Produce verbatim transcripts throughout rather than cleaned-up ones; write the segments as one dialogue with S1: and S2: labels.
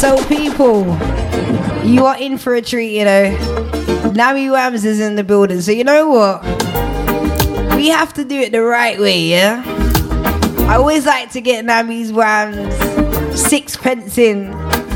S1: So people, you are in for a treat, you know. Nami Wams is in the building, so you know what? We have to do it the right way, yeah? I always like to get Nami's Wams sixpence in.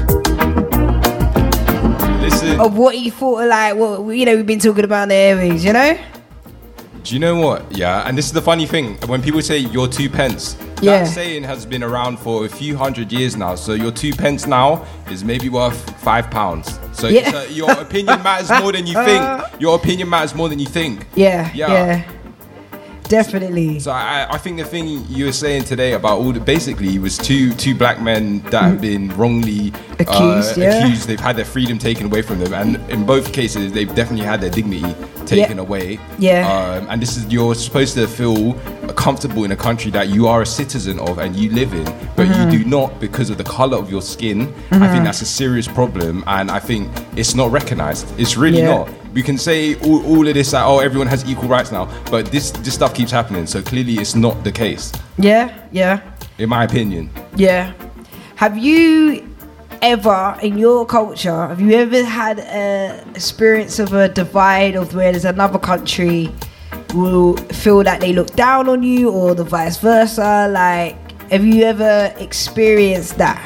S2: Listen.
S1: Of what he thought of, like, what, you know, we've been talking about the airways, you know?
S2: Do you know what? Yeah, and this is the funny thing. When people say your two pence,
S1: yeah.
S2: that saying has been around for a few hundred years now. So your two pence now is maybe worth five pounds. So
S1: yeah.
S2: it's, uh, your opinion matters more than you think. Your opinion matters more than you think.
S1: Yeah,
S2: yeah.
S1: yeah. Definitely.
S2: So I, I think the thing you were saying today about all the, basically it was two two black men that have been wrongly
S1: accused,
S2: uh,
S1: yeah.
S2: accused. They've had their freedom taken away from them, and in both cases they've definitely had their dignity taken
S1: yeah.
S2: away.
S1: Yeah.
S2: Um, and this is, you're supposed to feel comfortable in a country that you are a citizen of and you live in, but mm-hmm. you do not because of the color of your skin. Mm-hmm. I think that's a serious problem, and I think it's not recognized. It's really
S1: yeah.
S2: not. We can say all, all of this, like, oh, everyone has equal rights now, but this this stuff keeps happening, so clearly it's not the case.
S1: Yeah, yeah.
S2: In my opinion.
S1: Yeah. Have you ever, in your culture, have you ever had an experience of a divide of where there's another country will feel like they look down on you, or the vice versa? Like, have you ever experienced that?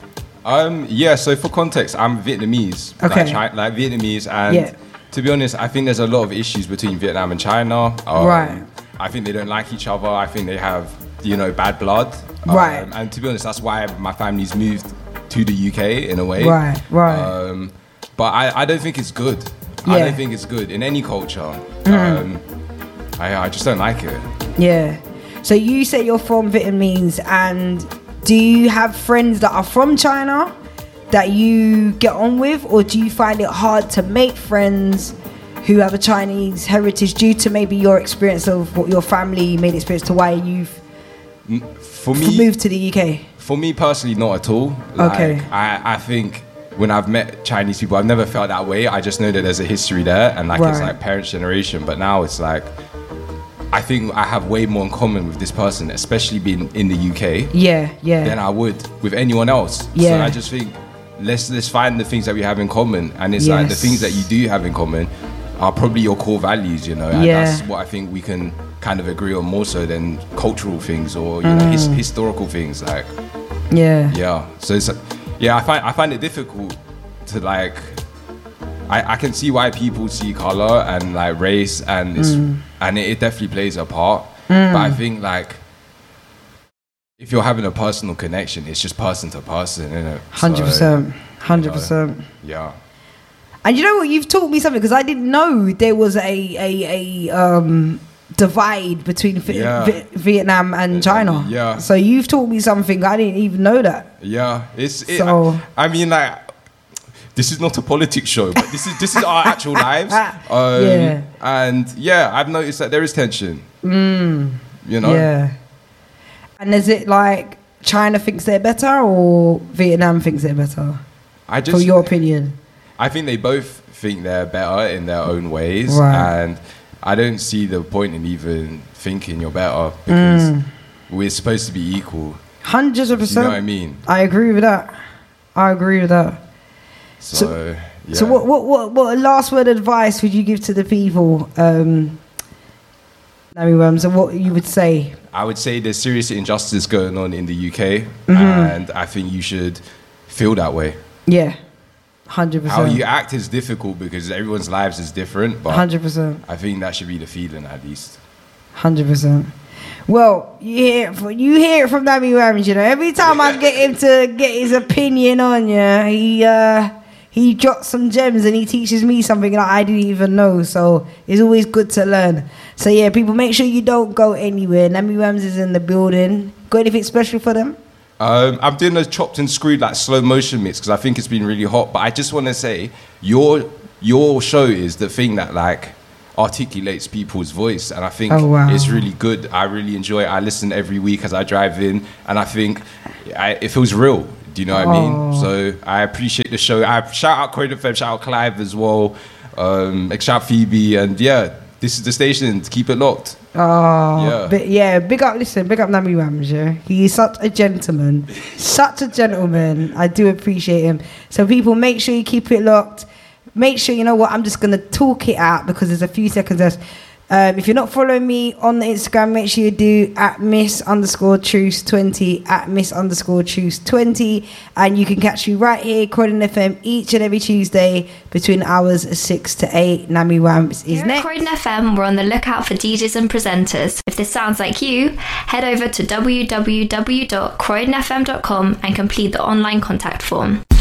S2: Um, yeah, so for context, I'm Vietnamese.
S1: Okay.
S2: Like, Chi- like Vietnamese, and
S1: yeah.
S2: to be honest, I think there's a lot of issues between Vietnam and China. Um,
S1: right.
S2: I think they don't like each other. I think they have, you know, bad blood.
S1: Right.
S2: Um, and to be honest, that's why my family's moved to the U K in a way.
S1: Right, right.
S2: Um, but I, I don't think it's good.
S1: Yeah.
S2: I don't think it's good in any culture.
S1: Mm.
S2: Um, I, I just don't like it.
S1: Yeah. So you say you're from Vietnamese, and do you have friends that are from China that you get on with, or do you find it hard to make friends who have a Chinese heritage due to maybe your experience of what your family made experience to why you've
S2: for me
S1: moved to the U K?
S2: For me personally, not at all. Like,
S1: okay.
S2: I, I think when I've met Chinese people, I've never felt that way. I just know that there's a history there, and like right. it's like parents' generation. But now it's like, I think I have way more in common with this person, especially being in the U K.
S1: Yeah, yeah.
S2: Than I would with anyone else.
S1: Yeah.
S2: So I just think let's let's find the things that we have in common, and it's
S1: yes.
S2: like the things that you do have in common are probably your core values, you know. And
S1: yeah.
S2: that's what I think we can kind of agree on more so than cultural things or you mm. know his, historical things. Like
S1: yeah,
S2: yeah. So it's yeah, I find I find it difficult to like. I, I can see why people see color and like race and it's, mm. and it, it definitely plays a part. Mm. But I think like if you're having a personal connection, it's just person to person, isn't it?
S1: Hundred percent, hundred percent.
S2: Yeah.
S1: And you know what? You've taught me something because I didn't know there was a a, a um, divide between
S2: yeah.
S1: v- Vietnam and China.
S2: Yeah.
S1: So you've taught me something I didn't even know that.
S2: Yeah. It's. It,
S1: so
S2: I, I mean, like. This is not a politics show, but this is this is our actual lives. Um,
S1: yeah.
S2: And yeah, I've noticed that there is tension.
S1: Mm.
S2: You know?
S1: Yeah. And is it like China thinks they're better or Vietnam thinks they're better?
S2: I just,
S1: for your opinion?
S2: I think they both think they're better in their own ways.
S1: Right.
S2: And I don't see the point in even thinking you're better because
S1: mm.
S2: we're supposed to be equal.
S1: Hundreds of percent.
S2: You know what I mean?
S1: I agree with that. I agree with that.
S2: So,
S1: so,
S2: yeah.
S1: so what, what, what, what last word of advice would you give to the people, um, Nami Wams, and what you would say?
S2: I would say there's serious injustice going on in the U K,
S1: mm-hmm.
S2: and I think you should feel that way.
S1: Yeah, one hundred percent.
S2: How you act is difficult because everyone's lives is different, but
S1: one hundred percent.
S2: I think that should be the feeling at least.
S1: one hundred percent. Well, you hear, it from, you hear it from Nami Wams, you know. Every time I get him to get his opinion on you, he... Uh, He drops some gems and he teaches me something that I didn't even know. So it's always good to learn. So yeah, people, make sure you don't go anywhere. Nami Wams is in the building. Got anything special for them?
S2: Um, I'm doing a chopped and screwed like slow motion mix because I think it's been really hot. But I just want to say your your show is the thing that like articulates people's voice, and I think
S1: oh, wow.
S2: it's really good. I really enjoy it. I listen every week as I drive in, and I think I, it feels real. Do you know what oh. I mean? So I appreciate the show. I shout out Croydon Feb, shout out Clive as well, um, shout out Phoebe, and yeah, this is the station. Keep it locked.
S1: Oh,
S2: Yeah.
S1: But yeah, big up, listen, big up Nami Rams, yeah. He is such a gentleman. Such a gentleman. I do appreciate him. So people, make sure you keep it locked. Make sure, you know what, I'm just going to talk it out because there's a few seconds left. Um, if you're not following me on the Instagram, make sure you do at miss underscore truce twenty, at miss underscore truce twenty. And you can catch me right here, Croydon F M, each and every Tuesday between hours of six to eight. Nami Ramps is
S3: Here
S1: next.
S3: at Croydon F M, we're on the lookout for D Js and presenters. If this sounds like you, head over to w w w dot croydon f m dot com and complete the online contact form.